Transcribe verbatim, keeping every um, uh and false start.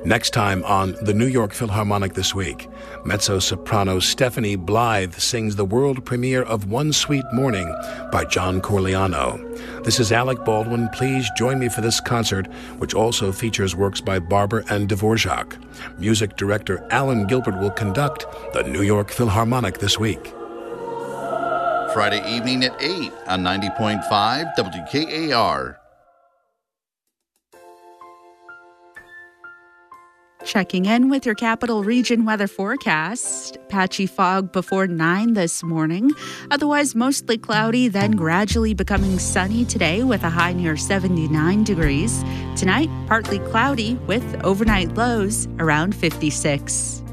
Next time on the New York Philharmonic this week, mezzo-soprano Stephanie Blythe sings the world premiere of One Sweet Morning by John Corigliano. This is Alec Baldwin. Please join me for this concert, which also features works by Barber and Dvorak. Music director Alan Gilbert will conduct the New York Philharmonic this week. Friday evening at eight on ninety point five W K A R. Checking in with your Capital Region weather forecast. Patchy fog before nine this morning. Otherwise mostly cloudy, then gradually becoming sunny today with a high near seventy-nine degrees. Tonight, partly cloudy with overnight lows around fifty-six.